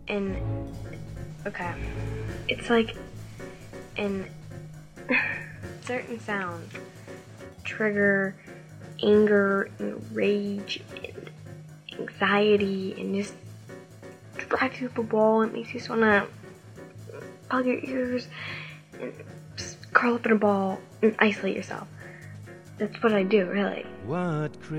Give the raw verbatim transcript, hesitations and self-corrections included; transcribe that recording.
and okay, it's like an certain sounds trigger anger and rage and anxiety and just drives you up a wall. It makes you just wanna plug your ears and just curl up in a ball and isolate yourself. That's what I do, really. What